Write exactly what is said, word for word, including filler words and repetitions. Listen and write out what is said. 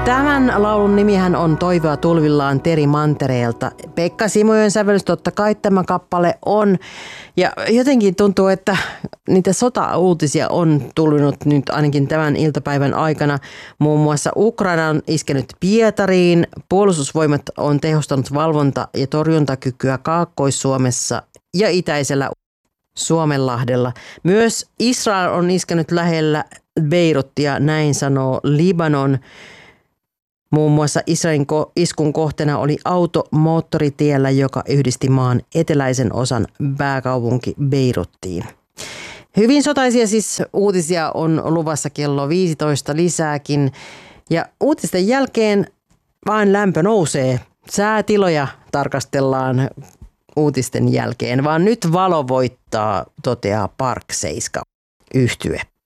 Tämän laulun nimihän on Toivoa tulvillaan Teri Mantereelta. Pekka Simojoen sävellys totta kai tämä kappale on. Ja jotenkin tuntuu, että niitä sota-uutisia on tullut nyt ainakin tämän iltapäivän aikana. Muun muassa Ukraina on iskenyt Pietariin. Puolustusvoimat on tehostanut valvonta- ja torjuntakykyä Kaakkois-Suomessa ja itäisellä Suomenlahdella. Myös Israel on iskenyt lähellä Beiruttia, näin sanoo Libanon. Muun muassa Israelin iskun kohteena oli auto moottoritiellä, joka yhdisti maan eteläisen osan pääkaupunki Beiruttiin. Hyvin sotaisia siis uutisia on luvassa kello viisitoista lisääkin. Ja uutisten jälkeen vain lämpö nousee. Säätiloja tarkastellaan uutisten jälkeen, vaan nyt valo voittaa, toteaa Park Seiska -yhtye.